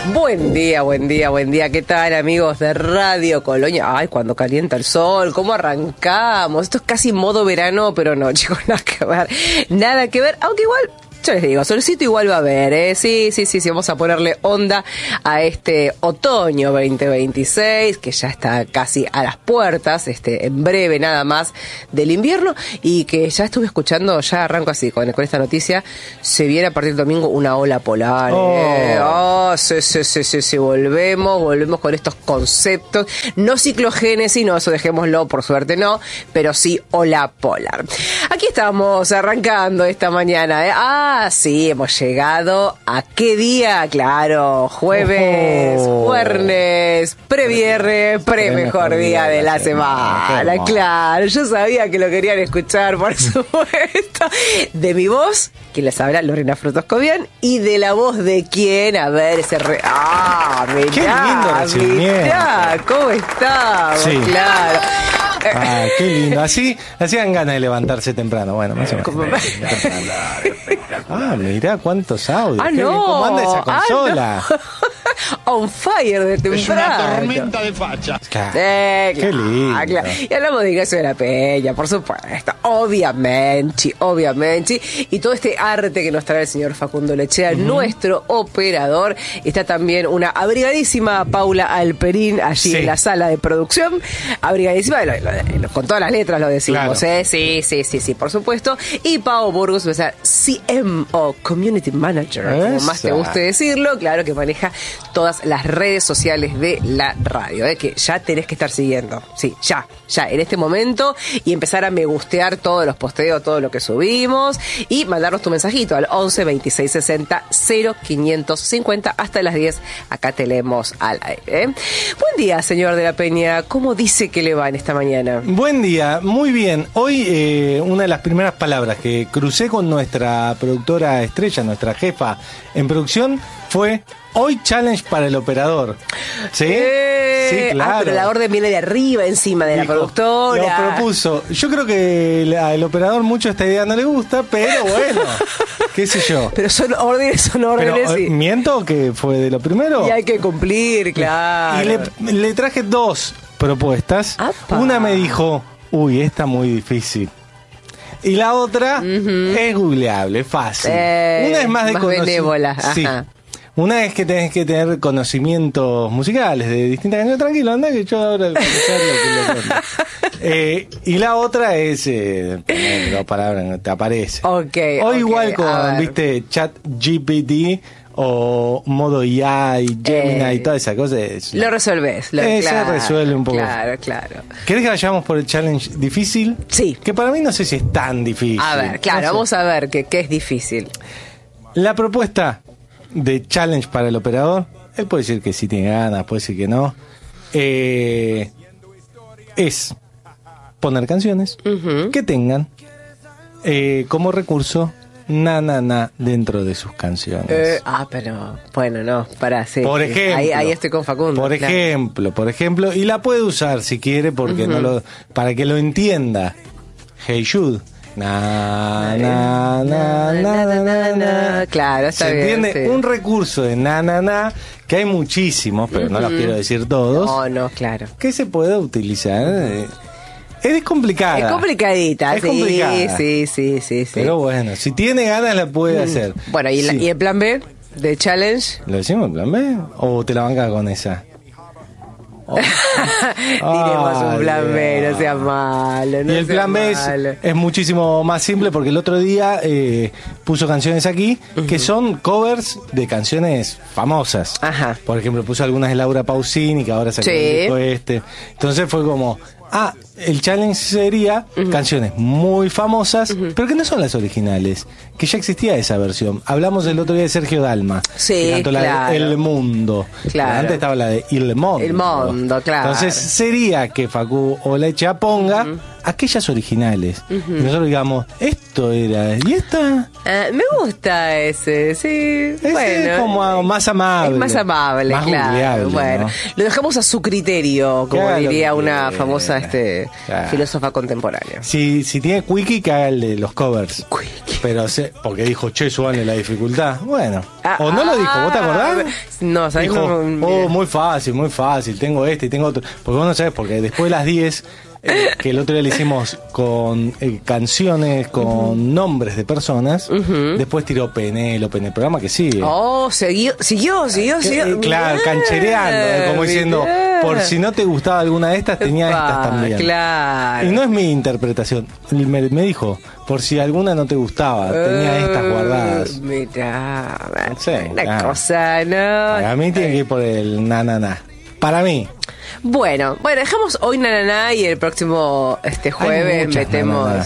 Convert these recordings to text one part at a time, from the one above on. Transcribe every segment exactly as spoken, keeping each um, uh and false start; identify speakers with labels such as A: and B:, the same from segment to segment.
A: Buen día, buen día, buen día. ¿Qué tal, amigos de Radio Colonia? Ay, cuando calienta el sol, ¿cómo arrancamos? Esto es casi modo verano, pero no, chicos, nada que ver. Nada que ver, aunque igual... Yo les digo, solcito igual va a haber, ¿eh? Sí, sí, sí, sí, vamos a ponerle onda a este otoño veinte veintiséis, que ya está casi a las puertas, este, en breve nada más del invierno, y que ya estuve escuchando, ya arranco así con, con esta noticia, se viene a partir del domingo una ola polar, ¿eh? Oh, oh sí, sí, sí, sí, sí, volvemos, volvemos con estos conceptos, no ciclogénesis, no, eso dejémoslo, por suerte no, pero sí ola polar. Aquí estamos arrancando esta mañana, ¿eh? Ah, Ah, sí, hemos llegado a qué día, claro, jueves, oh. Jueves, previernes, pre mejor día de la semana, claro, yo sabía que lo querían escuchar, por supuesto, de mi voz, quien les habla, Lorena Frutos Cobian, y de la voz de quién, a ver, ese re... ah, mirá,
B: qué lindo
A: mirá, ¿cómo está?
B: Sí.
A: Claro.
B: Ah, qué lindo. Así, así dan ganas de levantarse temprano. Bueno, más o menos. Ah, mirá cuántos audios.
A: Ah, no.
B: ¿Cómo anda esa consola?
A: Ah, no. On fire de temprano.
C: Es una tormenta de facha.
B: Claro.
A: Eh, claro,
B: qué lindo.
A: Claro. Y hablamos de Ignacio de la Peña, por supuesto. Obviamente, obviamente. Y todo este arte que nos trae el señor Facundo Lechea, uh-huh. nuestro operador. Está también una abrigadísima Paula Alperín allí sí. en la sala de producción. Abrigadísima, lo, lo, lo, con todas las letras lo decimos, claro. ¿eh? Sí, sí, sí, sí, por supuesto. Y Pau Burgos, o sea, C M O, Community Manager,
B: Esa.
A: como más te guste decirlo, claro, que maneja todas las redes sociales de la radio, ¿eh? Que ya tenés que estar siguiendo. Sí, ya, ya, en este momento, y empezar a me gustear todos los posteos, todo lo que subimos, y mandarnos tu mensajito al once veintiséis sesenta cero quinientos cincuenta hasta las diez. Acá te leemos al aire, ¿eh? Buen día, señor de la Peña. ¿Cómo dice que le va en esta mañana?
B: Buen día, muy bien. Hoy eh, una de las primeras palabras que crucé con nuestra productora estrella, nuestra jefa en producción, fue hoy challenge para el operador. ¿Sí?
A: Eh,
B: sí, claro.
A: Ah, pero la orden viene de arriba, encima de la Dijo, productora.
B: Lo propuso. Yo creo que al operador mucho esta idea no le gusta, pero bueno, qué sé yo.
A: Pero son órdenes, son órdenes.
B: Pero,
A: y...
B: ¿miento que fue de lo primero?
A: Y hay que cumplir, claro.
B: Y le, le traje dos propuestas.
A: Apa.
B: Una me dijo, uy, esta muy difícil. Y la otra uh-huh. es googleable, fácil.
A: Eh,
B: Una es más de
A: más
B: conoci-
A: benévola. Ajá.
B: Sí. Una es que tenés que tener conocimientos musicales de distintas canciones. Tranquilo, anda que yo ahora lo que eh, Y la otra es eh, dos palabras, te aparece.
A: Ok.
B: O
A: okay,
B: igual con, viste, Chat G P T o modo I A y Gemini eh, y toda esa cosa. Es,
A: lo resolvés. Lo,
B: eh,
A: claro,
B: se resuelve un poco.
A: Claro, claro.
B: ¿Querés que vayamos por el challenge difícil?
A: Sí.
B: Que para mí no sé si es tan difícil.
A: A ver, claro, no sé. Vamos a ver qué es difícil.
B: La propuesta de challenge para el operador, él puede decir que sí tiene ganas, puede decir que no, eh, es poner canciones uh-huh. que tengan eh, como recurso na na na dentro de sus canciones.
A: Eh, ah, pero bueno, no, para sí.
B: Por ejemplo,
A: ahí, ahí estoy con Facundo.
B: Por
A: claro.
B: ejemplo, por ejemplo, y la puede usar si quiere, porque uh-huh. no lo, para que lo entienda. Hey Jude. Na, na, na, na, na, na, na.
A: Claro, está
B: ¿se
A: bien,
B: entiende?
A: Sí.
B: Un recurso de na, na, na, que hay muchísimos, pero uh-huh. no los quiero decir todos.
A: No, no, claro.
B: Que se puede utilizar. Es complicada.
A: Es complicadita,
B: es
A: sí,
B: complicada.
A: sí, sí, sí, sí.
B: Pero bueno, si tiene ganas la puede uh-huh. hacer.
A: Bueno, ¿y,
B: sí.
A: la, ¿y el plan B de challenge?
B: ¿Lo decimos el plan B? ¿O te la bancas con esa?
A: Oh. Diremos un plan B, no sea malo. No
B: y el
A: sea
B: plan B es, es muchísimo más simple porque el otro día eh, puso canciones aquí uh-huh. que son covers de canciones famosas.
A: Ajá.
B: Por ejemplo, puso algunas de Laura Pausini que ahora sacó
A: sí.
B: el disco este. Entonces fue como, ah, el challenge sería uh-huh. canciones muy famosas, uh-huh. pero que no son las originales, que ya existía esa versión. Hablamos el otro día de Sergio Dalma,
A: sí,
B: que cantó
A: claro.
B: la de El Mundo.
A: Claro.
B: Antes estaba la de Il Mondo.
A: El Mundo, claro.
B: Entonces sería que Facu o Lechea ponga uh-huh. aquellas originales. Uh-huh. Y nosotros digamos, esto era, ¿y esta?
A: Uh, me gusta ese, sí.
B: Ese
A: bueno,
B: es como más amable.
A: Es más amable,
B: más
A: claro.
B: googleable,
A: bueno,
B: ¿no?
A: lo dejamos a su criterio, como
B: claro,
A: diría
B: que...
A: una famosa este este,
B: Claro.
A: filósofa contemporánea.
B: Si, si tiene Quickie, que haga el de los covers.
A: Quickie.
B: Pero se, porque dijo, che, subanle la dificultad. Bueno.
A: Ah,
B: o no lo dijo, ¿vos te acordás?
A: No, ¿sabés?
B: Dijo,
A: No,
B: oh, muy fácil, muy fácil, tengo este y tengo otro. Porque vos no sabés, porque después de las diez, eh, que el otro día le hicimos con eh, canciones, con uh-huh. nombres de personas, uh-huh. después tiró Penélope en el programa que sigue.
A: Oh, siguió, siguió, siguió,
B: que,
A: siguió.
B: Claro,
A: Mirá,
B: canchereando, eh, como diciendo,
A: mirá.
B: por si no te gustaba alguna de estas, tenía
A: Epa,
B: estas también.
A: Claro.
B: Y no es mi interpretación, me, me dijo, por si alguna no te gustaba, tenía
A: uh,
B: estas guardadas.
A: Mirá,
B: Sí,
A: una
B: claro.
A: cosa, ¿no?
B: Para mí tiene que ir por el na na na. Para mí.
A: Bueno, bueno, dejamos hoy nananá y el próximo este jueves
B: muchas
A: metemos.
B: nananá.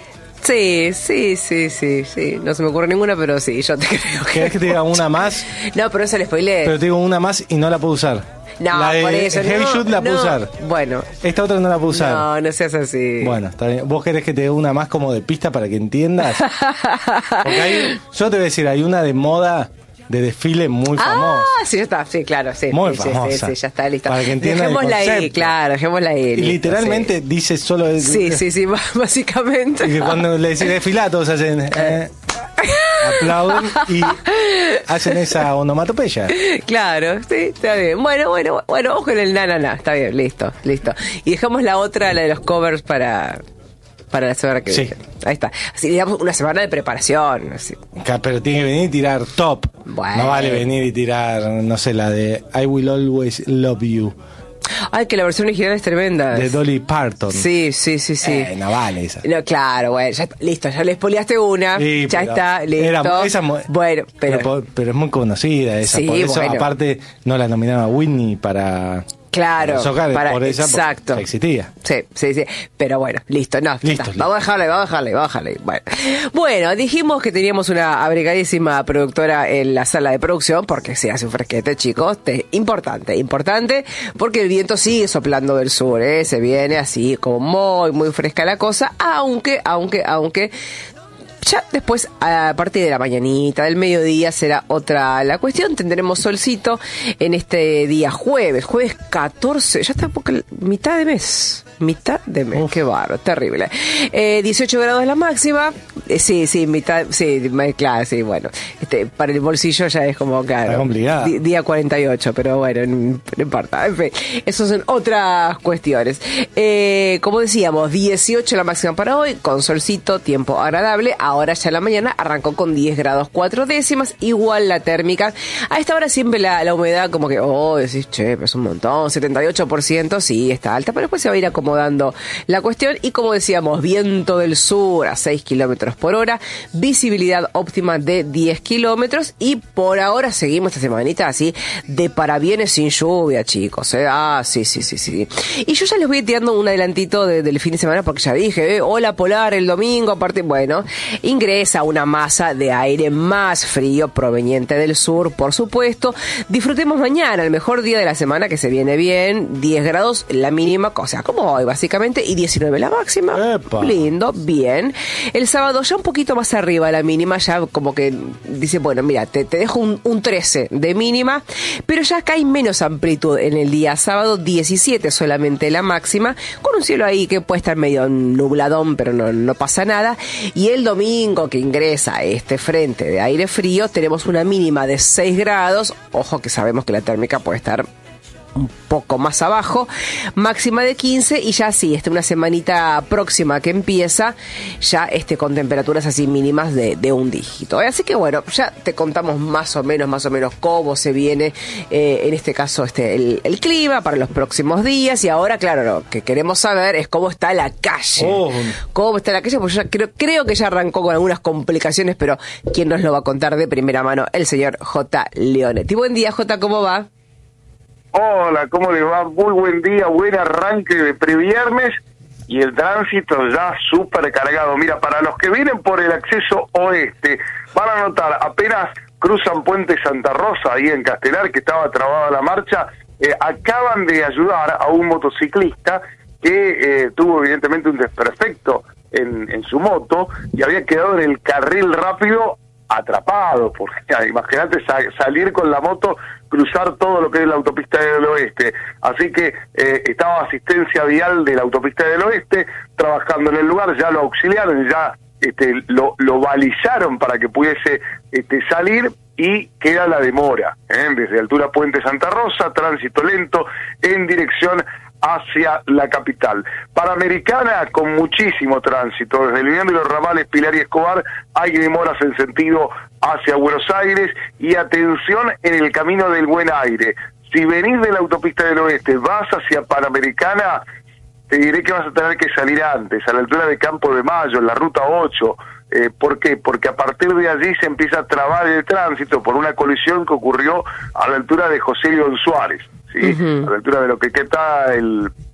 A: Sí, sí, sí, sí, sí. No se me ocurre ninguna, pero sí, yo te creo.
B: ¿Querés que te diga una más?
A: No, pero eso le spoileé.
B: Pero te digo una más y no la puedo usar.
A: No,
B: la de
A: por eso
B: Heavy
A: no,
B: Shoot la puedo
A: no.
B: usar.
A: Bueno.
B: Esta otra no la puedo usar.
A: No, no seas así.
B: Bueno, está bien. ¿Vos querés que te dé una más como de pista para que entiendas? Porque hay, yo te voy a decir, hay una de moda, de desfile muy famosa.
A: Ah, sí, ya está, sí, claro, sí.
B: Muy
A: sí,
B: famosa.
A: Sí, sí, ya está, listo.
B: Para que entiendan el
A: Dejémosla ahí,
B: concepto.
A: claro, dejémosla ahí.
B: Y
A: listo,
B: literalmente
A: sí.
B: dice solo... el-
A: Sí, sí, sí, básicamente.
B: Y que cuando le decís desfilá, todos hacen... eh, aplauden y hacen esa onomatopeya.
A: Claro, sí, está bien. Bueno, bueno, bueno, ojo en el na, na, na. Está bien, listo, listo. Y dejamos la otra, la de los covers, para, para la semana que
B: Sí.
A: viene. Ahí está. Así, digamos, una semana de preparación. Así.
B: Ca- Pero tiene que venir y tirar top.
A: Bueno.
B: No vale venir y tirar, no sé, la de I Will Always Love You,
A: Ay, que la versión original es tremenda.
B: de Dolly Parton.
A: Sí, sí, sí, sí.
B: Eh, no vale esa.
A: No, claro, bueno, ya está, listo, ya le espoliaste una,
B: Sí,
A: ya
B: pero
A: está, listo.
B: era- esa mu-
A: bueno, pero,
B: Pero, por- pero es muy conocida esa.
A: Sí,
B: por eso,
A: bueno.
B: aparte, no la nominaron a Whitney para...
A: claro,
B: para Oscar,
A: para,
B: por esa, porque
A: exacto.
B: ya existía.
A: Sí, sí, sí. Pero bueno, listo, no, ya
B: Listo,
A: está.
B: listo.
A: Vamos a dejarle, vamos a dejarle, vamos a dejarle. Bueno. Bueno, dijimos que teníamos una abrigadísima productora en la sala de producción, porque se hace un fresquete, chicos. Te- importante, importante, porque el viento sigue soplando del sur, ¿eh? Se viene así, como muy, muy fresca la cosa, aunque, aunque, aunque... Ya después, a partir de la mañanita, del mediodía, será otra la cuestión. Tendremos solcito en este día jueves, jueves catorce, ya está poca, mitad de mes. Mitad de mes,
B: Uf.
A: qué barro, terrible. Eh, dieciocho grados la máxima. Eh, sí, sí, mitad, sí, me- claro, sí, bueno. Este, para el bolsillo ya es como, claro.
B: Está complicado.
A: di- Día cuarenta y ocho, pero bueno, no, no importa. En fin, esas son otras cuestiones. Eh, como decíamos, dieciocho la máxima para hoy, con solcito, tiempo agradable. Ahora ya la mañana arrancó con diez grados cuatro décimas, igual la térmica. A esta hora siempre la, la humedad como que, oh, decís, che, es un montón, setenta y ocho por ciento, sí, está alta, pero después se va a ir acomodando la cuestión. Y como decíamos, viento del sur a seis kilómetros por hora, visibilidad óptima de diez kilómetros, y por ahora seguimos esta semanita así de parabienes sin lluvia, chicos, ¿eh? Ah, sí, sí, sí, sí. Y yo ya les voy tirando un adelantito de- del fin de semana, porque ya dije, eh, hola polar el domingo, aparte, bueno, ingresa una masa de aire más frío proveniente del sur, por supuesto. Disfrutemos mañana, el mejor día de la semana, que se viene bien, diez grados la mínima, o sea, como hoy básicamente, y diecinueve la máxima.
B: Epa.
A: Lindo, bien. El sábado ya un poquito más arriba la mínima, ya como que dice, bueno, mira, te, te dejo un, un trece de mínima, pero ya acá hay menos amplitud en el día sábado, diecisiete solamente la máxima, con un cielo ahí que puede estar medio nubladón, pero no, no pasa nada. Y el domingo, que ingresa este frente de aire frío, tenemos una mínima de seis grados, ojo que sabemos que la térmica puede estar un poco más abajo, máxima de quince, y ya sí, este, una semanita próxima que empieza, ya este, con temperaturas así mínimas de, de un dígito. Así que bueno, ya te contamos más o menos, más o menos cómo se viene, eh, en este caso, este, el, el clima para los próximos días. Y ahora, claro, lo que queremos saber es cómo está la calle.
B: Oh.
A: ¿Cómo está la calle? Pues yo ya creo, creo que ya arrancó con algunas complicaciones, pero ¿quién nos lo va a contar de primera mano? El señor J. Leonetti. Buen día, J, ¿cómo va?
C: Hola, ¿cómo les va? Muy buen día, buen arranque de previernes y el tránsito ya súper cargado. Mira, para los que vienen por el acceso oeste, van a notar, apenas cruzan Puente Santa Rosa, ahí en Castelar, que estaba trabada la marcha, eh, acaban de ayudar a un motociclista que eh, tuvo evidentemente un desperfecto en, en su moto y había quedado en el carril rápido atrapados, porque imagínate sa salir con la moto, cruzar todo lo que es la autopista del oeste. Así que eh, estaba asistencia vial de la autopista del oeste trabajando en el lugar, ya lo auxiliaron, ya este, lo, lo balizaron para que pudiese este, salir, y queda la demora, ¿eh? Desde altura Puente Santa Rosa, tránsito lento en dirección hacia la capital. Panamericana con muchísimo tránsito, desde el Unión de los Ramales Pilar y Escobar hay demoras en sentido hacia Buenos Aires, y atención en el camino del Buen Aire. Si venís de la autopista del oeste, vas hacia Panamericana, te diré que vas a tener que salir antes, a la altura de Campo de Mayo, en la ruta ocho. Eh, ¿Por qué? Porque a partir de allí se empieza a trabar el tránsito por una colisión que ocurrió a la altura de José León Suárez, ¿sí? Uh-huh. A la altura de lo que está el,